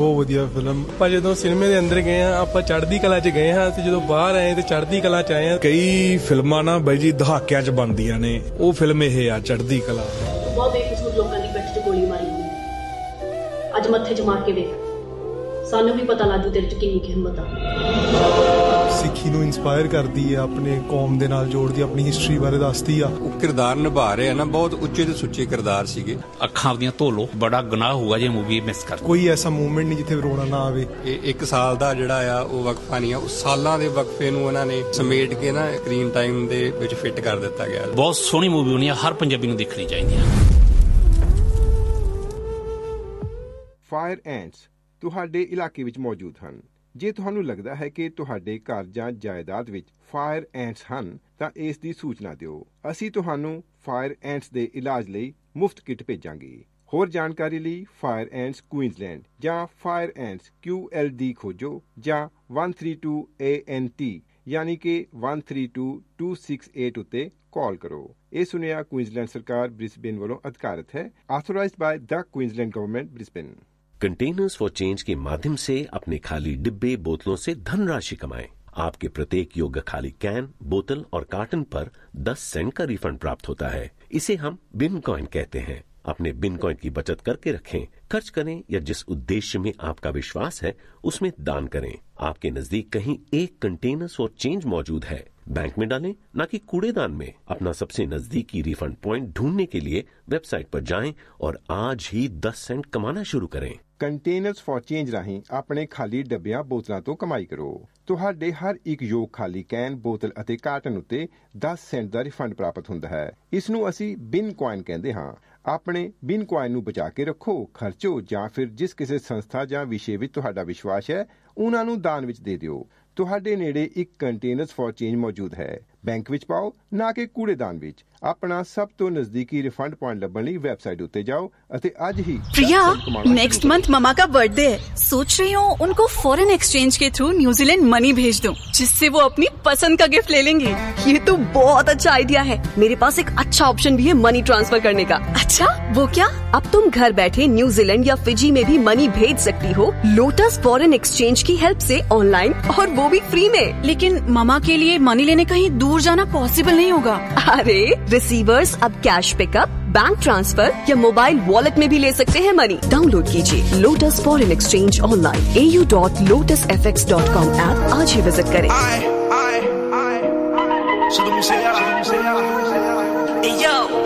ਬਹੁਤ ਵਧੀਆ ਫਿਲਮ। ਆਪਾਂ ਜਦੋਂ ਸਿਨੇਮੇ ਦੇ ਅੰਦਰ ਗਏ ਆ, ਆਪਾਂ ਚੜ੍ਹਦੀ ਕਲਾ 'ਚ ਗਏ ਹਾਂ, ਤੇ ਜਦੋਂ ਬਾਹਰ ਆਏ ਤੇ ਚੜ੍ਹਦੀ ਕਲਾ 'ਚ ਆਏ ਆ। ਕਈ ਫਿਲਮਾਂ ਨਾ ਬਾਈ ਜੀ ਦਹਾਕਿਆਂ 'ਚ ਬਣਦੀਆਂ ਨੇ, ਉਹ ਫਿਲਮ ਇਹ ਆ ਚੜ੍ਹਦੀ ਕਲਾ। ਬਹੁਤ ਬੇਕਸੂਰ ਲੋਕਾਂ ਦੀ ਪਿੱਠ 'ਚ ਗੋਲੀ ਮਾਰੀ ਗਈ, ਅੱਜ ਮੱਥੇ 'ਚ ਮਾਰ ਕੇ ਵੇਖ, ਸਾਨੂੰ ਵੀ ਪਤਾ ਲੱਗੂ ਤੇਰੇ 'ਚ ਕਿੰਨੀ ਹਿੰਮਤ ਆ। ਸਿੱਖੀ ਨੂੰ ਇਨਸਪਾਇਰ ਕਰਦੀ ਆ, ਆਪਣੇ ਕੌਮ ਦੇ ਨਾਲ ਜੋੜਦੀ, ਆਪਣੀ ਹਿਸਟਰੀ ਬਾਰੇ ਦੱਸਦੀ ਆ। ਉਹ ਕਿਰਦਾਰ ਨਿਭਾ ਰਹੇ ਆ ਨਾ, ਬਹੁਤ ਉੱਚੇ ਤੇ ਸੁੱਚੇ ਕਿਰਦਾਰ ਸੀਗੇ। ਅੱਖਾਂ ਦੀਆਂ ਧੋ ਲੋ, ਬੜਾ ਗੁਨਾਹ ਹੋਊਗਾ ਜੇ ਮੂਵੀ ਮਿਸ ਕਰ। ਕੋਈ ਐਸਾ ਮੂਵਮੈਂਟ ਨਹੀਂ ਜਿੱਥੇ ਰੋਣਾ ਨਾ ਆਵੇ। ਇਹ 1 ਸਾਲ ਦਾ ਜਿਹੜਾ ਆ ਉਹ ਵਕਫਾ ਨਹੀਂ ਆ, ਉਹ ਸਾਲਾਂ ਦੇ ਵਕਫੇ ਨੂੰ ਇਹਨਾਂ ਨੇ ਸਮੇਟ ਕੇ ਨਾ ਸਕਰੀਨ ਟਾਈਮ ਦੇ ਵਿੱਚ ਫਿੱਟ ਕਰ ਦਿੱਤਾ ਗਿਆ। ਬਹੁਤ ਸੋਹਣੀ ਮੂਵੀ ਹੋਣੀ ਆ, ਹਰ ਪੰਜਾਬੀ ਨੂੰ ਦੇਖਣੀ ਚਾਹੀਦੀ ਆ। ਫਾਇਰ ਐਂਟਸ ਤੁਹਾਡੇ ਇਲਾਕੇ ਵਿੱਚ ਮੌਜੂਦ ਹਨ। ਜੇ ਤੁਹਾਨੂੰ ਲੱਗਦਾ ਹੈ ਕਿ ਤੁਹਾਡੇ ਘਰ ਜਾਂ ਜਾਇਦਾਦ ਵਿੱਚ ਫਾਇਰ ਐਂਟਸ ਹਨ ਤਾਂ ਇਸ ਦੀ ਸੂਚਨਾ ਦਿਓ। ਅਸੀਂ ਤੁਹਾਨੂੰ ਫਾਇਰ ਐਂਟਸ ਦੇ ਇਲਾਜ ਲਈ ਮੁਫਤ ਕਿੱਟ ਭੇਜਾਂਗੇ। ਹੋਰ ਜਾਣਕਾਰੀ ਲਈ ਫਾਇਰ ਐਂਟਸ ਕੁਈਨਜ਼ਲੈਂਡ ਜਾਂ ਫਾਇਰ ਐਂਟਸ QLD ਖੋਜੋ ਜਾਂ 132 ANT ਯਾਨੀ ਕਿ 132268 ਉੱਤੇ ਕਾਲ ਕਰੋ। ਇਹ ਸੁਨੇਹਾ ਕੁਈਨਜ਼ਲੈਂਡ ਸਰਕਾਰ ਬ੍ਰਿਸਬੇਨ ਵੱਲੋਂ ਅਧਿਕਾਰਤ ਹੈ। ਆਥੋਰਾइज्ड by the Queensland government Brisbane. Containers for change के माध्यम से अपने खाली डिब्बे बोतलों से धनराशि कमाएं। आपके प्रत्येक योग्य खाली कैन, बोतल और कार्टन पर 10 सेंट का रिफंड प्राप्त होता है। इसे हम बिन कॉइन कहते हैं। अपने बिन कॉइन की बचत करके रखें, खर्च करें या जिस उद्देश्य में आपका विश्वास है उसमें दान करें। आपके नजदीक कहीं एक कंटेनर्स फॉर चेंज मौजूद है, बैंक में डालें ना कि कूड़ेदान में। अपना सबसे नजदीकी रिफंड पॉइंट ढूंढने के लिए वेबसाइट पर जाएं और आज ही 10 सेंट कमाना शुरू करें। ਕੰਟੇਨਰਸ ਫॉर ਚੇਂਜ ਰਾਹੀਂ ਆਪਣੇ ਖਾਲੀ ਡੱਬਿਆਂ ਬੋਤਲਾਂ ਤੋਂ ਕਮਾਈ ਕਰੋ। ਤੁਹਾਡੇ ਹਰ ਇੱਕ ਯੋਗ ਖਾਲੀ ਕੈਨ, ਬੋਤਲ ਅਤੇ ਕਾਰਟਨ ਉੱਤੇ 10 ਸੈਂਟ ਦਾ ਰਿਫੰਡ ਪ੍ਰਾਪਤ ਹੁੰਦਾ ਹੈ। ਇਸ ਨੂੰ ਅਸੀਂ ਬਿਨ ਕੁਆਇਨ ਕਹਿੰਦੇ ਹਾਂ। ਆਪਣੇ ਬਿਨ ਕੁਆਇਨ ਨੂੰ ਬਚਾ ਕੇ ਰੱਖੋ, ਖਰਚੋ ਜਾਂ ਫਿਰ ਜਿਸ ਕਿਸੇ ਸੰਸਥਾ ਜਾਂ ਵਿਸ਼ੇ ਵਿੱਚ ਤੁਹਾਡਾ ਵਿਸ਼ਵਾਸ ਹੈ ਉਹਨਾਂ ਨੂੰ ਦਾਨ ਵਿੱਚ ਦੇ ਦਿਓ। ਤੁਹਾਡੇ ਨੇੜੇ ਇੱਕ ਕੰਟੇਨਰਸ ਫॉर ਚੇਂਜ ਮੌਜੂਦ ਹੈ। ਬੈਂਕ ਵਿੱਚ ਪਾਓ ਨਾ ਕਿ ਕੂੜੇਦਾਨ ਵਿੱਚ। ਆਪਣਾ ਸਭ ਤੋਂ ਨਜ਼ਦੀਕੀ ਰਿਫੰਡ ਪੁਆਇੰਟ ਲੱਭਣ ਲਈ ਵੈਬਸਾਈਟ ਉੱਤੇ ਜਾਓ ਅਤੇ ਅੱਜ ही। प्रिया, नेक्स्ट मंथ ममा का बर्थडे है, सोच रही हूँ उनको फॉरेन एक्सचेंज के थ्रू न्यूजीलैंड मनी भेज दूँ, जिससे वो अपनी पसंद का गिफ्ट ले लेंगे। ये तो बहुत अच्छा आइडिया है। मेरे पास एक अच्छा ऑप्शन भी है मनी ट्रांसफर करने का। अच्छा, वो क्या? अब तुम घर बैठे न्यूजीलैंड या फिजी में भी मनी भेज सकती हो लोटस फॉरेन एक्सचेंज की हेल्प से ऑनलाइन, और वो भी फ्री में। लेकिन ममा के लिए मनी लेने कहीं दूर जाना पॉसिबल नहीं होगा। अरे रिसीवर्स अब कैश पिकअप, बैंक ट्रांसफर या मोबाइल वॉलेट में भी ले सकते हैं मनी। डाउनलोड कीजिए lotus foreign exchange online au.lotusfx.com app आज ही विजिट करें। Yo